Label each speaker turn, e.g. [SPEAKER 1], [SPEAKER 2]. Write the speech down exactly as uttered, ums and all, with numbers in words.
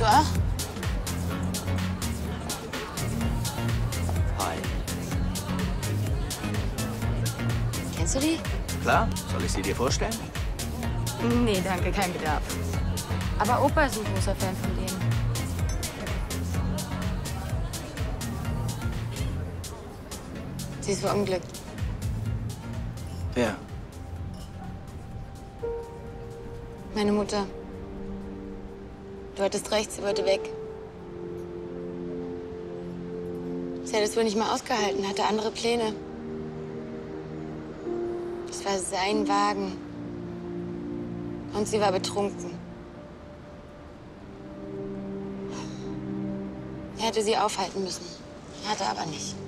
[SPEAKER 1] Du auch?
[SPEAKER 2] Hi.
[SPEAKER 1] Kennst du die?
[SPEAKER 2] Klar, soll ich sie dir vorstellen?
[SPEAKER 1] Nee, danke, kein Bedarf. Aber Opa ist ein großer Fan von denen. Sie ist verunglückt.
[SPEAKER 2] Ja.
[SPEAKER 1] Meine Mutter. Du hattest recht, sie wollte weg. Sie hat es wohl nicht mehr ausgehalten, hatte andere Pläne. Es war sein Wagen. Und sie war betrunken. Er hätte sie aufhalten müssen. Hatte aber nicht.